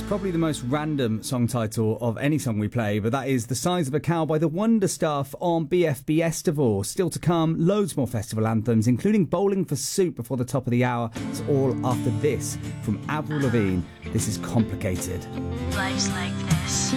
Probably the most random song title of any song we play, but that is The Size of a Cow by the Wonder Stuff on BFBS Divorce. Still to come, loads more festival anthems, including Bowling for Soup before the top of the hour. It's all after this from Avril Lavigne. This is Complicated. Life's like this.